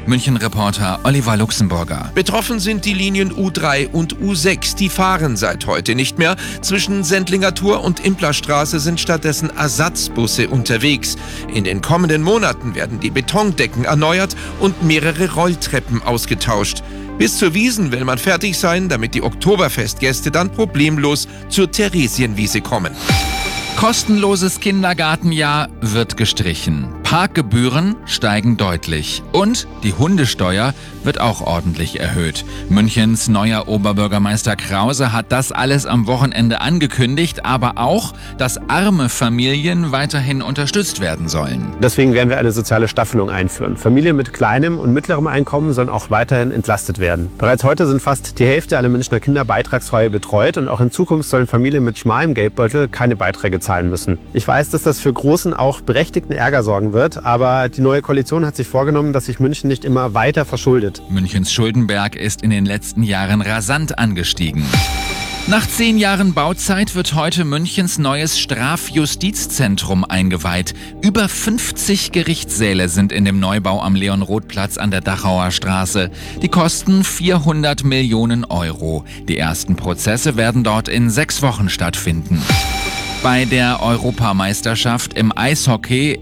München-Reporter Oliver Luxemburger. Betroffen sind die Linien U3 und U6. Die fahren seit heute nicht mehr. Zwischen Sendlinger Tor und Implerstraße sind stattdessen Ersatzbusse unterwegs. In den kommenden Monaten werden die Betondecken erneuert und mehrere Rolltreppen ausgetauscht. Bis zur Wiesn will man fertig sein, damit die Oktoberfestgäste dann problemlos zur Theresienwiese kommen. Kostenloses Kindergartenjahr wird gestrichen. Parkgebühren steigen deutlich. Und die Hundesteuer wird auch ordentlich erhöht. Münchens neuer Oberbürgermeister Krause hat das alles am Wochenende angekündigt, aber auch, dass arme Familien weiterhin unterstützt werden sollen. Deswegen werden wir eine soziale Staffelung einführen. Familien mit kleinem und mittlerem Einkommen sollen auch weiterhin entlastet werden. Bereits heute sind fast die Hälfte aller Münchner Kinder beitragsfrei betreut und auch in Zukunft sollen Familien mit schmalem Geldbeutel keine Beiträge zahlen müssen. Ich weiß, dass das für großen, auch berechtigten Ärger sorgen wird, aber die neue Koalition hat sich vorgenommen, dass sich München nicht immer weiter verschuldet. Münchens Schuldenberg ist in den letzten Jahren rasant angestiegen. Nach 10 Jahren Bauzeit wird heute Münchens neues Strafjustizzentrum eingeweiht. Über 50 Gerichtssäle sind in dem Neubau am Leon-Roth-Platz an der Dachauer Straße. Die kosten 400 Millionen Euro. Die ersten Prozesse werden dort in 6 Wochen stattfinden. Bei der Weltmeisterschaft im Eishockey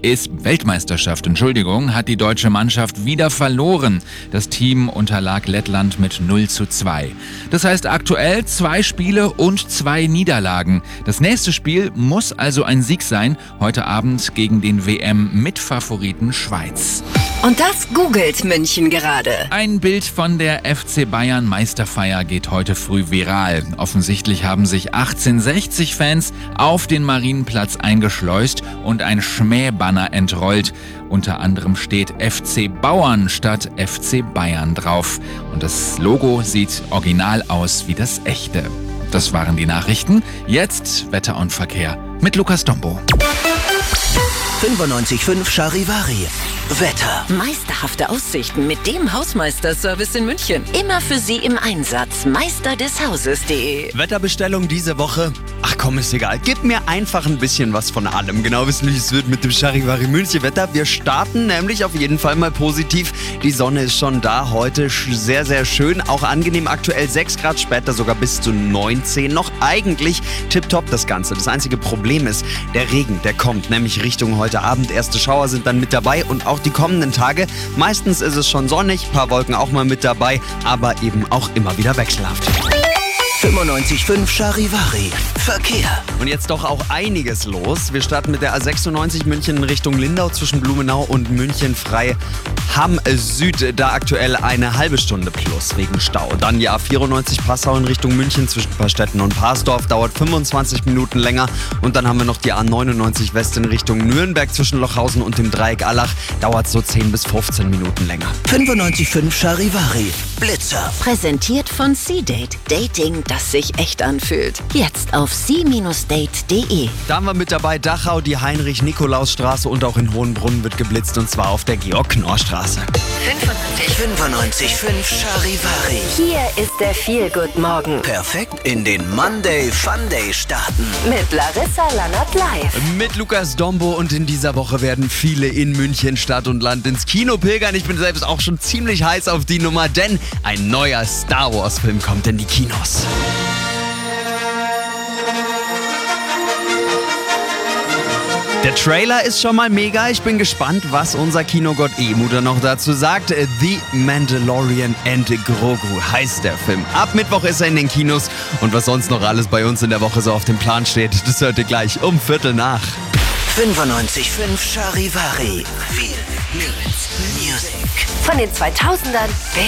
hat die deutsche Mannschaft wieder verloren. Das Team unterlag Lettland mit 0:2. Das heißt aktuell 2 Spiele und 2 Niederlagen. Das nächste Spiel muss also ein Sieg sein, heute Abend gegen den WM-Mitfavoriten Schweiz. Und das googelt München gerade. Ein Bild von der FC Bayern Meisterfeier geht heute früh viral. Offensichtlich haben sich 1860-Fans auf den Marienplatz eingeschleust und ein Schmähbanner entrollt. Unter anderem steht FC Bauern statt FC Bayern drauf. Und das Logo sieht original aus wie das echte. Das waren die Nachrichten. Jetzt Wetter und Verkehr mit Lukas Dombo. 95.5 Charivari. Wetter. Meisterhafte Aussichten mit dem Hausmeisterservice in München. Immer für Sie im Einsatz. Meisterdeshauses.de. Wetterbestellung diese Woche. Ach komm, ist egal. Gib mir einfach ein bisschen was von allem. Genau wissen, wie es wird mit dem Charivari München Wetter. Wir starten nämlich auf jeden Fall mal positiv. Die Sonne ist schon da. Heute sehr, sehr schön. Auch angenehm aktuell 6 Grad, später sogar bis zu 19. Noch eigentlich tipptopp das Ganze. Das einzige Problem ist, der Regen, der kommt nämlich Richtung heute Abend. Erste Schauer sind dann mit dabei und auch die kommenden Tage. Meistens ist es schon sonnig, ein paar Wolken auch mal mit dabei, aber eben auch immer wieder wechselhaft. 95.5 Charivari. Verkehr. Und jetzt doch auch einiges los. Wir starten mit der A96 München in Richtung Lindau zwischen Blumenau und München frei. Hamm Süd, da aktuell eine halbe Stunde plus wegen Stau. Dann die A94 Passau in Richtung München zwischen Paarstetten und Parsdorf, dauert 25 Minuten länger. Und dann haben wir noch die A99 West in Richtung Nürnberg zwischen Lochhausen und dem Dreieck Allach, dauert so 10 bis 15 Minuten länger. 95.5 Charivari. Blitzer. Präsentiert von C-Date. Dating, das sich echt anfühlt. Jetzt auf c-date.de. Da haben wir mit dabei Dachau, die Heinrich-Nikolaus-Straße und auch in Hohenbrunn wird geblitzt und zwar auf der Georg-Knorr-Straße. 95.5 Charivari. Hier ist der Feel-Good-Morgen. Perfekt in den Monday Funday starten. Mit Larissa Lannert live. Mit Lukas Dombo und in dieser Woche werden viele in München Stadt und Land ins Kino pilgern. Ich bin selbst auch schon ziemlich heiß auf die Nummer, denn ein neuer Star Wars Film kommt in die Kinos. Der Trailer ist schon mal mega. Ich bin gespannt, was unser Kinogott Emu da noch dazu sagt. The Mandalorian and Grogu heißt der Film. Ab Mittwoch ist er in den Kinos. Und was sonst noch alles bei uns in der Woche so auf dem Plan steht, das hört ihr gleich um 17:15. 95.5 Charivari. Viel Music. Von den 2000ern